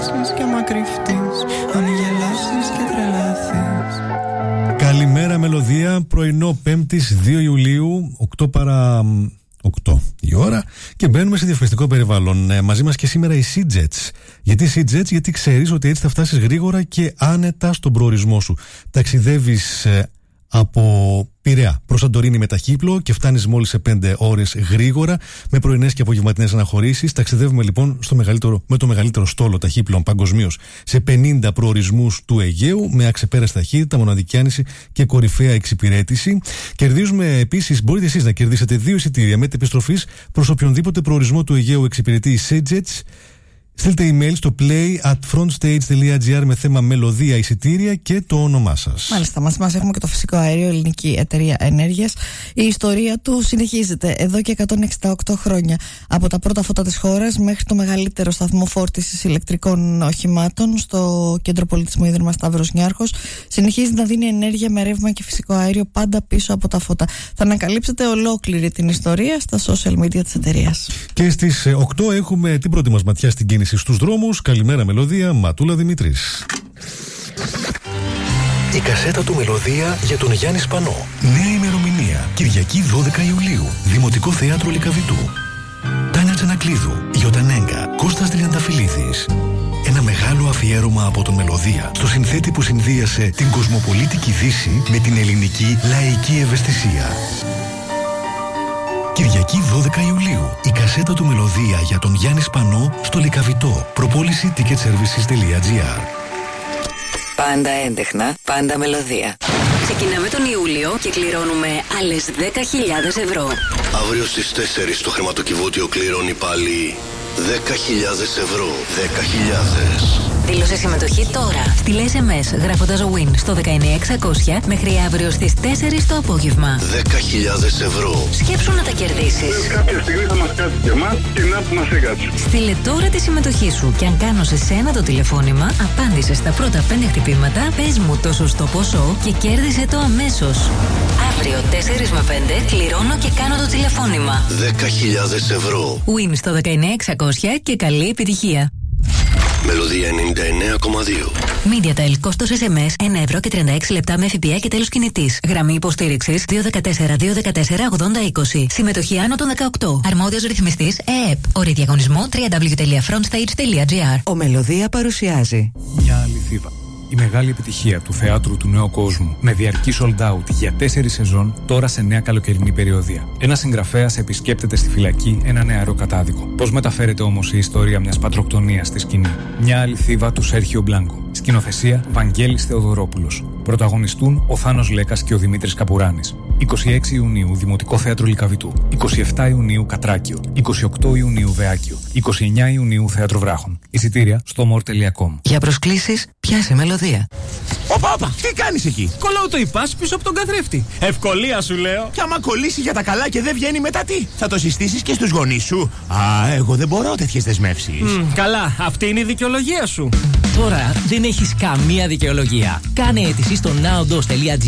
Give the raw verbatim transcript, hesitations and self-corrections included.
γελάσεις και άμα κρυφτείς, αν γελάσεις και τρελαθείς. Καλημέρα μελωδία, πρωινό Πέμπτης δύο Ιουλίου, οκτώ παρά οκτώ η ώρα, και μπαίνουμε σε διαφημιστικό περιβάλλον. Ε, μαζί μας και σήμερα η SeaJets. Γιατί SeaJets? Γιατί ξέρεις ότι έτσι θα φτάσεις γρήγορα και άνετα στον προορισμό σου. Ταξιδεύεις ε, από Πειραιά προς Σαντορίνη με ταχύπλο και φτάνεις μόλις σε πέντε ώρες γρήγορα, με πρωινές και απογευματινές αναχωρήσεις. Ταξιδεύουμε λοιπόν στο μεγαλύτερο, με το μεγαλύτερο στόλο ταχύπλων παγκοσμίως σε πενήντα προορισμούς του Αιγαίου, με αξεπέραστη ταχύτητα, μοναδική άνηση και κορυφαία εξυπηρέτηση. Κερδίζουμε επίσης, μπορείτε εσείς να κερδίσετε δύο εισιτήρια μετεπιστροφής προς οποιονδήποτε προορισμό του Αιγαίου εξυπηρετεί η SeaJets. Στείλτε email στο play at frontstage.gr με θέμα μελωδία, εισιτήρια και το όνομά σας. Μάλιστα, μαζί μας έχουμε και το φυσικό αέριο, ελληνική εταιρεία ενέργειας. Η ιστορία του συνεχίζεται εδώ και εκατόν εξήντα οκτώ χρόνια. Από τα πρώτα φώτα της χώρας μέχρι το μεγαλύτερο σταθμό φόρτισης ηλεκτρικών οχημάτων στο Κέντρο Πολιτισμού Ίδρυμα Σταύρος Νιάρχος, συνεχίζει να δίνει ενέργεια με ρεύμα και φυσικό αέριο πάντα πίσω από τα φώτα. Θα ανακαλύψετε ολόκληρη την ιστορία στα social media της εταιρείας. Και στις οκτώ έχουμε την πρώτη μας ματιά στην κίνηση στους δρόμους. Καλημέρα μελωδία, Ματούλα Δημητρής. Η κασέτα του Μελωδία για τον Γιάννη Σπανό. Νέα ημερομηνία, Κυριακή δώδεκα Ιουλίου, Δημοτικό Θέατρο Λυκαβητού. Τάνια Τσανακλείδου, Γιωτανέγκα, Κώστας Τριανταφυλλίδης. Ένα μεγάλο αφιέρωμα από τον Μελωδία στο συνθέτη που συνδύασε την κοσμοπολίτικη Δύση με την ελληνική λαϊκή ευαισθησία. Κυριακή δώδεκα Ιουλίου, η κασέτα του Μελωδία για τον Γιάννη Σπανό στο Λυκαβητό. Προπόληση ticket services τελεία gr. Πάντα έντεχνα, πάντα μελωδία. Ξεκινάμε τον Ιούλιο και κληρώνουμε άλλες δέκα χιλιάδες ευρώ. Αύριο στις τέσσερις το χρηματοκιβώτιο κληρώνει πάλι δέκα χιλιάδες ευρώ. δέκα χιλιάδες. Δήλωσε συμμετοχή τώρα. Στείλε ες εμ ες γράφοντας win στο δεκαεννιά εξακόσια μέχρι αύριο στις τέσσερις το απόγευμα. δέκα χιλιάδες ευρώ. Σκέψου να τα κερδίσεις. Κάποια στιγμή θα μας κάτσει και εμάς και να που μας έκατσε. Στείλε τώρα τη συμμετοχή σου και αν κάνω σε σένα το τηλεφώνημα, απάντησε στα πρώτα πέντε χτυπήματα, πες μου το σωστό ποσό και κέρδισε το αμέσως. Αύριο τέσσερις με πέντε κληρώνω και κάνω το τηλεφώνημα. δέκα χιλιάδες ευρώ. Win στο δεκαεννιά εξακόσια και καλή επιτυχία. Μελωδία ενενήντα εννέα κόμμα δύο. MediaTel, κόστος ες εμ ες ένα ευρώ και τριάντα έξι λεπτά με ΦΠΑ και τέλος κινητής. Γραμμή υποστήριξης δύο ένα τέσσερα δύο ένα τέσσερα ογδόντα είκοσι. Συμμετοχή άνω των δεκαοκτώ. Αρμόδιος ρυθμιστής ΕΕΠ. Όρη διαγωνισμού double-u double-u double-u τελεία frontstage τελεία gr. Ο Μελωδία παρουσιάζει Μια αληθίδα. Η μεγάλη επιτυχία του θεάτρου του νέου κόσμου με διαρκή sold out για τέσσερις σεζόν, τώρα σε νέα καλοκαιρινή περιοδία. Ένας συγγραφέας επισκέπτεται στη φυλακή ένα νεαρό κατάδικο. Πώς μεταφέρεται όμως η ιστορία μιας πατροκτονίας στη σκηνή? Μια αληθίδα του Σέρχιο Μπλάνκο. Σκηνοθεσία Βαγγέλης Θεοδωρόπουλος. Πρωταγωνιστούν ο Θάνος Λέκας και ο Δημήτρης Καπουράνης. είκοσι έξι Ιουνίου Δημοτικό Θέατρο Λυκαβητού. είκοσι επτά Ιουνίου Κατράκιο. είκοσι οκτώ Ιουνίου Βεάκιο. είκοσι εννιά Ιουνίου Θέατρο Βράχων. Εισιτήρια στο more τελεία com. Για προσκλήσεις, πιάσε Μελωδία. Όπα, όπα, τι κάνεις εκεί? Κολλάω το υπάς πίσω από τον καθρέφτη. Ευκολία σου λέω. Και άμα κολλήσει για τα καλά και δεν βγαίνει μετά τι? Θα το συστήσεις και στους γονείς σου? Α, εγώ δεν μπορώ τέτοιες δεσμεύσεις. Mm, καλά, αυτή είναι η δικαιολογία σου. Τώρα δεν έχεις καμία δικαιολογία. Κάνε αίτηση στο ναοντος τελεία gr